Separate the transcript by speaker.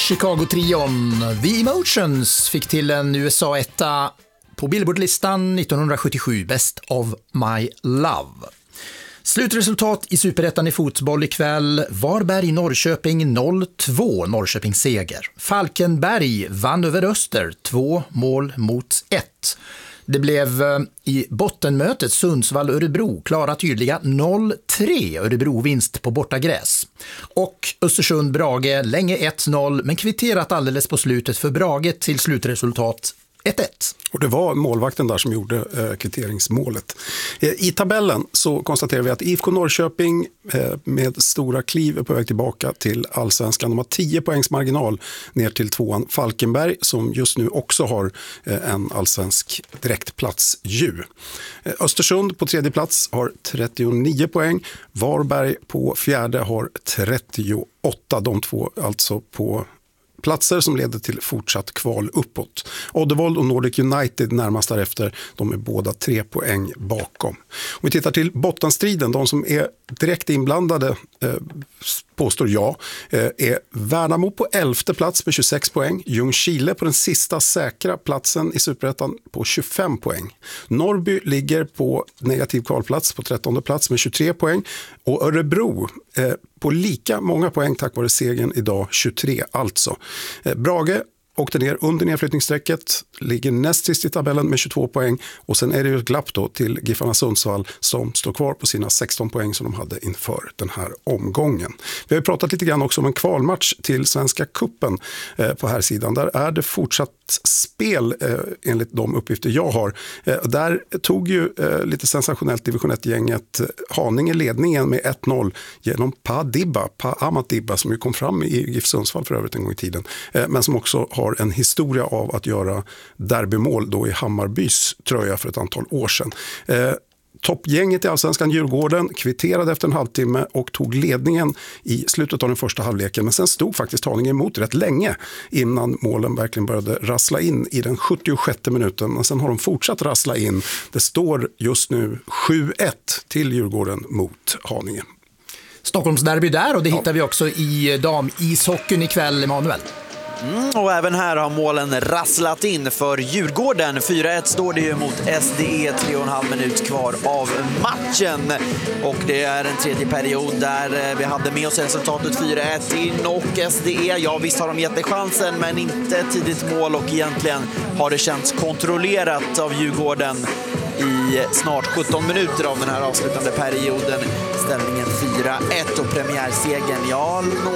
Speaker 1: Chicago-trion The Emotions fick till en USA-etta på Billboard-listan 1977, Best of My Love. Slutresultat i Superettan i fotboll ikväll. Varberg-Norrköping 0-2, Norrköping seger. Falkenberg vann över Öster 2-1. Det blev i bottenmötet Sundsvall-Örebro klara tydliga 0-3, Örebro-vinst på bortagräs. Och Östersund-Brage länge 1-0, men kvitterat alldeles på slutet för Brage till slutresultat 1-1.
Speaker 2: Och det var målvakten där som gjorde kvitteringsmålet. I tabellen så konstaterar vi att IFK Norrköping med stora kliv är på väg tillbaka till Allsvenskan. De har 10 poängs marginal ner till tvåan Falkenberg som just nu också har en allsvensk direktplats ju. Östersund på tredje plats har 39 poäng. Varberg på fjärde har 38. De två alltså på platser som leder till fortsatt kval uppåt. Oddevold och Nordic United närmast därefter, de är båda 3 poäng bakom. Om vi tittar till bottenstriden, de som är direkt inblandade påstår jag, är Värnamo på 11:e plats med 26 poäng. Ljungskile på den sista säkra platsen i Superettan på 25 poäng. Norrby ligger på negativ kvalplats på 13:e plats med 23 poäng. Och Örebro på lika många poäng tack vare segern idag, 23 alltså. Brage åkte ner under nedflyttningsstrecket, ligger näst sist i tabellen med 22 poäng och sen är det ju ett glapp då till Giffarna Sundsvall som står kvar på sina 16 poäng som de hade inför den här omgången. Vi har ju pratat lite grann också om en kvalmatch till Svenska Cupen på här sidan. Där är det fortsatt spel enligt de uppgifter jag har. Där tog ju lite sensationellt division 1-gänget Haninge ledningen med 1-0 genom Pa Amat Dibba som ju kom fram i GIF Sundsvall för övrigt en gång i tiden. Men som också har en historia av att göra derbymål då i Hammarbys tröja för ett antal år sedan. Toppgänget i Allsvenskan Djurgården kvitterade efter en halvtimme och tog ledningen i slutet av den första halvleken. Men sen stod faktiskt Haninge emot rätt länge innan målen verkligen började rassla in i den 76:e minuten. Men sen har de fortsatt rassla in. Det står just nu 7-1 till Djurgården mot Haninge.
Speaker 1: Stockholmsderby där och det hittar vi också i damishockeyn ikväll, Emanuel.
Speaker 3: Och även här har målen rasslat in för Djurgården. 4-1 står det ju mot SDE, 3,5 minut kvar av matchen. Och det är en tredje period där vi hade med oss resultatet 4-1 in och SDE. Ja, visst har de jättechansen men inte tidigt mål och egentligen har det känts kontrollerat av Djurgården i snart 17 minuter av den här avslutande perioden. Ställningen 4-1 och premiärsegern, ja,